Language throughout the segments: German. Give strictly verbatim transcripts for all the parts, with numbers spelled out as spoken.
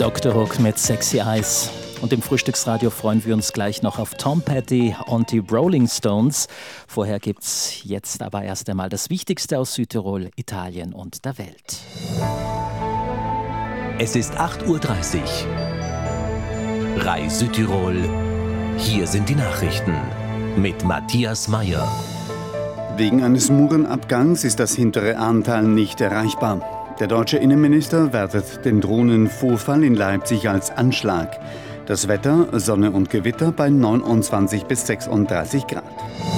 Doktor Hook mit Sexy Eyes. Und im Frühstücksradio freuen wir uns gleich noch auf Tom Petty und die Rolling Stones. Vorher gibt's jetzt aber erst einmal das Wichtigste aus Südtirol, Italien und der Welt. Es ist acht Uhr dreißig. R A I Südtirol. Hier sind die Nachrichten mit Matthias Meyer. Wegen eines Murenabgangs ist das hintere Ahrntal nicht erreichbar. Der deutsche Innenminister wertet den Drohnenvorfall in Leipzig als Anschlag. Das Wetter, Sonne und Gewitter bei neunundzwanzig bis sechsunddreißig Grad.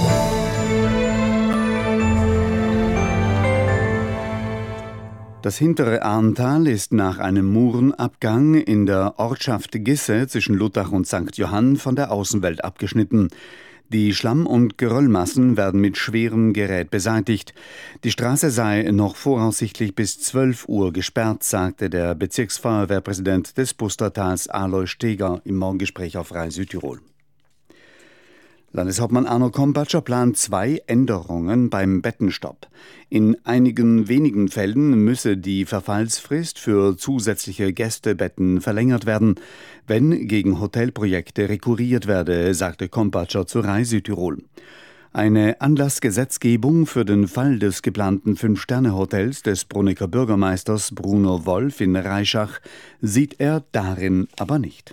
Das hintere Ahrntal ist nach einem Murenabgang in der Ortschaft Gisse zwischen Luttach und Sankt Johann von der Außenwelt abgeschnitten. Die Schlamm- und Geröllmassen werden mit schwerem Gerät beseitigt. Die Straße sei noch voraussichtlich bis zwölf Uhr gesperrt, sagte der Bezirksfeuerwehrpräsident des Pustertals Alois Steger im Morgengespräch auf R A I Südtirol. Landeshauptmann Arno Kompatscher plant zwei Änderungen beim Bettenstopp. In einigen wenigen Fällen müsse die Verfallsfrist für zusätzliche Gästebetten verlängert werden, wenn gegen Hotelprojekte rekurriert werde, sagte Kompatscher zu R A I Südtirol. Eine Anlassgesetzgebung für den Fall des geplanten Fünf-Sterne-Hotels des Brunneker Bürgermeisters Bruno Wolf in Reischach sieht er darin aber nicht.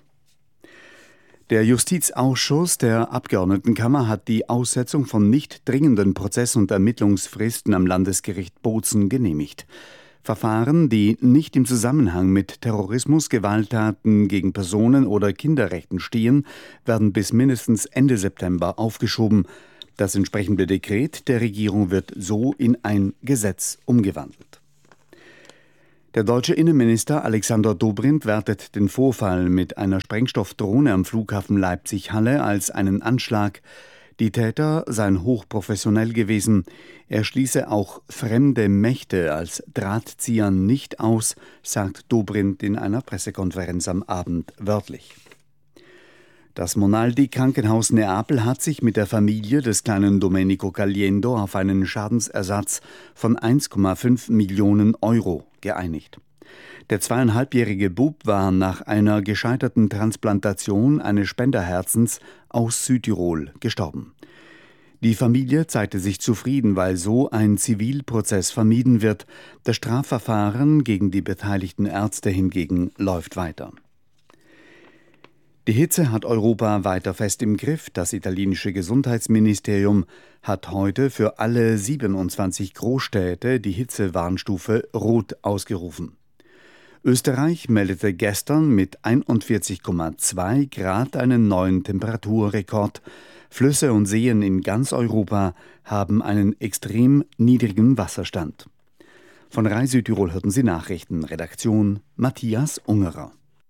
Der Justizausschuss der Abgeordnetenkammer hat die Aussetzung von nicht dringenden Prozess- und Ermittlungsfristen am Landesgericht Bozen genehmigt. Verfahren, die nicht im Zusammenhang mit Terrorismus, Gewalttaten gegen Personen oder Kinderrechten stehen, werden bis mindestens Ende September aufgeschoben. Das entsprechende Dekret der Regierung wird so in ein Gesetz umgewandelt. Der deutsche Innenminister Alexander Dobrindt wertet den Vorfall mit einer Sprengstoffdrohne am Flughafen Leipzig-Halle als einen Anschlag. Die Täter seien hochprofessionell gewesen. Er schließe auch fremde Mächte als Drahtzieher nicht aus, sagt Dobrindt in einer Pressekonferenz am Abend wörtlich. Das Monaldi-Krankenhaus Neapel hat sich mit der Familie des kleinen Domenico Caliendo auf einen Schadensersatz von eins Komma fünf Millionen Euro geeinigt. Der zweieinhalbjährige Bub war nach einer gescheiterten Transplantation eines Spenderherzens aus Südtirol gestorben. Die Familie zeigte sich zufrieden, weil so ein Zivilprozess vermieden wird. Das Strafverfahren gegen die beteiligten Ärzte hingegen läuft weiter. Die Hitze hat Europa weiter fest im Griff. Das italienische Gesundheitsministerium hat heute für alle siebenundzwanzig Großstädte die Hitzewarnstufe Rot ausgerufen. Österreich meldete gestern mit einundvierzig Komma zwei Grad einen neuen Temperaturrekord. Flüsse und Seen in ganz Europa haben einen extrem niedrigen Wasserstand. Von R A I Südtirol hörten Sie Nachrichten. Redaktion Matthias Ungerer.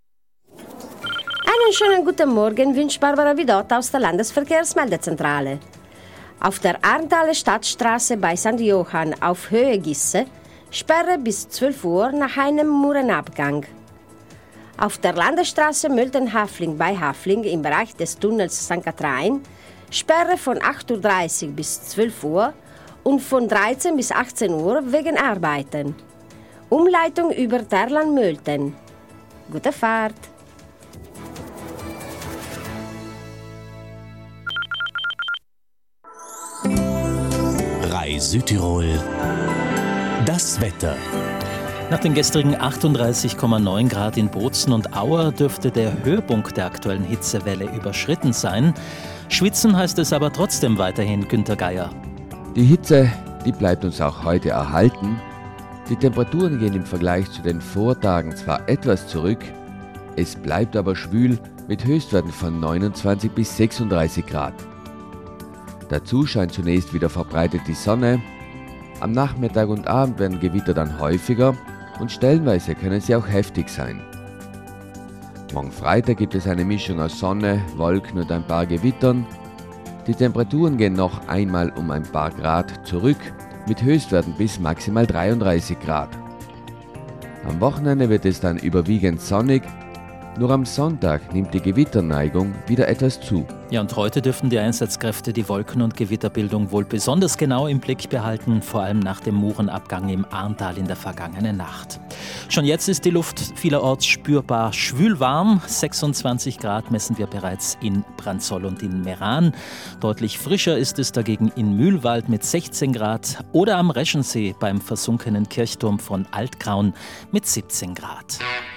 Einen schönen guten Morgen wünscht Barbara Vidot aus der Landesverkehrsmeldezentrale. Auf der Ahrntaler Stadtstraße bei Sankt Johann auf Höhe Gisse Sperre bis zwölf Uhr nach einem Murenabgang. Auf der Landesstraße Mölten-Hafling bei Hafling im Bereich des Tunnels Sankt Katharin Sperre von acht Uhr dreißig bis zwölf Uhr und von dreizehn bis achtzehn Uhr wegen Arbeiten. Umleitung über Terlan-Mölten. Gute Fahrt! R A I Südtirol. Das Wetter. Nach den gestrigen achtunddreißig Komma neun Grad in Bozen und Auer dürfte der Höhepunkt der aktuellen Hitzewelle überschritten sein. Schwitzen heißt es aber trotzdem weiterhin, Günter Geier. Die Hitze, die bleibt uns auch heute erhalten. Die Temperaturen gehen im Vergleich zu den Vortagen zwar etwas zurück, es bleibt aber schwül mit Höchstwerten von neunundzwanzig bis sechsunddreißig Grad. Dazu scheint zunächst wieder verbreitet die Sonne. Am Nachmittag und Abend werden Gewitter dann häufiger und stellenweise können sie auch heftig sein. Morgen Freitag gibt es eine Mischung aus Sonne, Wolken und ein paar Gewittern. Die Temperaturen gehen noch einmal um ein paar Grad zurück, mit Höchstwerten bis maximal dreiunddreißig Grad. Am Wochenende wird es dann überwiegend sonnig, nur am Sonntag nimmt die Gewitterneigung wieder etwas zu. Ja, und heute dürften die Einsatzkräfte die Wolken- und Gewitterbildung wohl besonders genau im Blick behalten, vor allem nach dem Murenabgang im Arntal in der vergangenen Nacht. Schon jetzt ist die Luft vielerorts spürbar schwülwarm. sechsundzwanzig Grad messen wir bereits in Branzoll und in Meran. Deutlich frischer ist es dagegen in Mühlwald mit sechzehn Grad oder am Reschensee beim versunkenen Kirchturm von Altgraun mit siebzehn Grad.